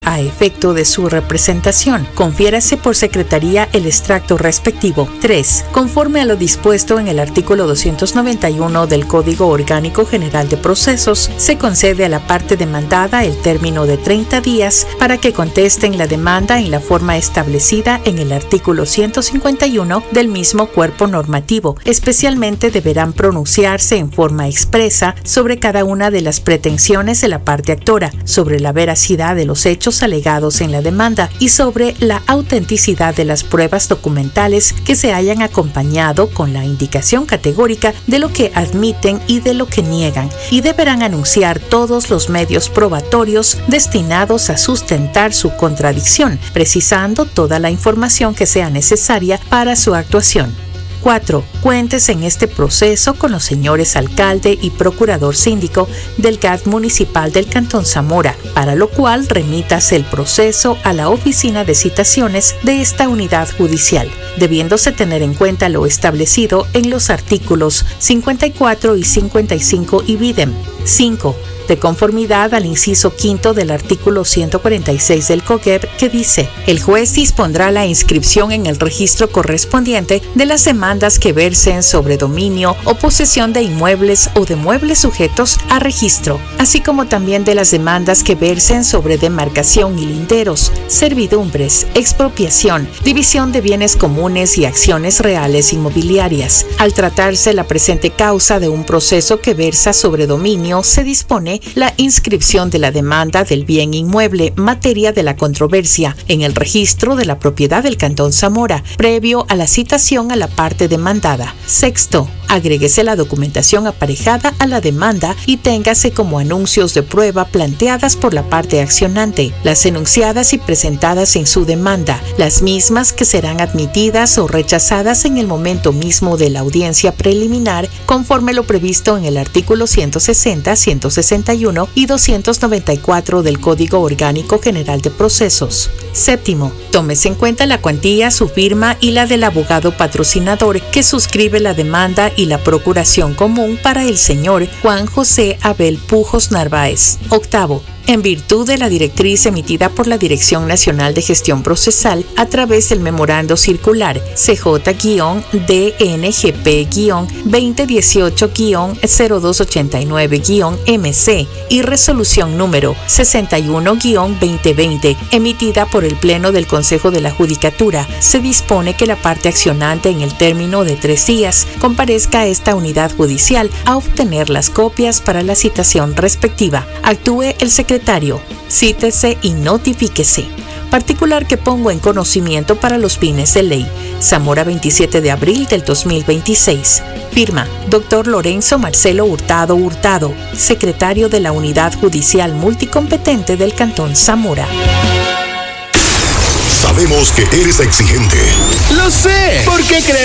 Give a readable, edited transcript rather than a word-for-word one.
A efecto de su representación, confiérase por secretaría el extracto respectivo. 3. Conforme a lo dispuesto en el artículo 291 del Código Orgánico General de Procesos, se concede a la parte demandada el término de 30 días para que contesten la demanda en la forma establecida en el artículo 151 del mismo cuerpo normativo. Especialmente deberán pronunciarse en forma expresa sobre cada una de las pretensiones de la parte actora, sobre la veracidad de los hechos alegados en la demanda y sobre la autenticidad de las pruebas documentales que se hayan acompañado con la indicación categórica de lo que admiten y de lo que niegan, y deberán anunciar todos los medios probatorios destinados a sustentar su contradicción, precisando toda la información que sea necesaria para su actuación. 4. Cuéntese en este proceso con los señores alcalde y procurador síndico del GAT municipal del Cantón Zamora, para lo cual remítase el proceso a la oficina de citaciones de esta unidad judicial, debiéndose tener en cuenta lo establecido en los artículos 54 y 55 y videm. 5. De conformidad al inciso quinto del artículo 146 del COGEB, que dice: el juez dispondrá la inscripción en el registro correspondiente de las demandas que versen sobre dominio o posesión de inmuebles o de muebles sujetos a registro, así como también de las demandas que versen sobre demarcación y linderos, servidumbres, expropiación, división de bienes comunes y acciones reales inmobiliarias. Al tratarse la presente causa de un proceso que versa sobre dominio, se dispone la inscripción de la demanda del bien inmueble, materia de la controversia, en el registro de la propiedad del Cantón Zamora, previo a la citación a la parte demandada. 6. Agréguese la documentación aparejada a la demanda y téngase como anuncios de prueba planteadas por la parte accionante, las enunciadas y presentadas en su demanda, las mismas que serán admitidas o rechazadas en el momento mismo de la audiencia preliminar, conforme lo previsto en el artículo 160, 161 y 294 del Código Orgánico General de Procesos. 7. Tómese en cuenta la cuantía, su firma y la del abogado patrocinador que suscribe la demanda y la procuración común para el señor Juan José Abel Pujos Narváez. 8. En virtud de la directriz emitida por la Dirección Nacional de Gestión Procesal a través del Memorando Circular CJ-DNGP-2018-0289-MC y Resolución número 61-2020 emitida por el Pleno del Consejo de la Judicatura, se dispone que la parte accionante en el término de 3 días comparezca a esta unidad judicial a obtener las copias para la citación respectiva. Actúe el secretario. Cítese y notifíquese. Particular que pongo en conocimiento para los fines de ley. Zamora, 27 de abril del 2026. Firma: Dr. Lorenzo Marcelo Hurtado Hurtado, secretario de la Unidad Judicial Multicompetente del Cantón Zamora. Sabemos que eres exigente. Lo sé. ¿Por qué crees?